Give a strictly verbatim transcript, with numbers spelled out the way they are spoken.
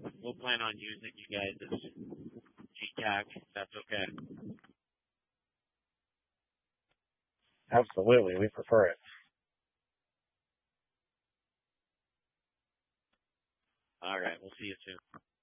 we'll plan on using you guys as G TAC. If that's okay. Absolutely, we prefer it. All right, we'll see you soon.